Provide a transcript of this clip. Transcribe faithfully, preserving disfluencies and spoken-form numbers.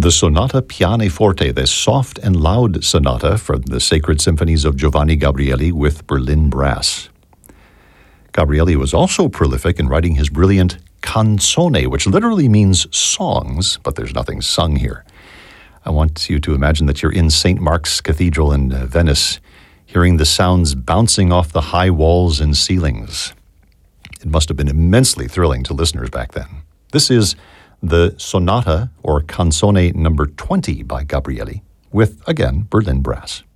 the Sonata Pianoforte, the soft and loud sonata from the Sacred Symphonies of Giovanni Gabrieli with Berlin Brass. Gabrieli was also prolific in writing his brilliant canzone, which literally means songs, but there's nothing sung here. I want you to imagine that you're in Saint Mark's Cathedral in uh, Venice, hearing the sounds bouncing off the high walls and ceilings. It must have been immensely thrilling to listeners back then. This is the Sonata, or Canzone number twenty by Gabrieli, with, again, Berlin Brass.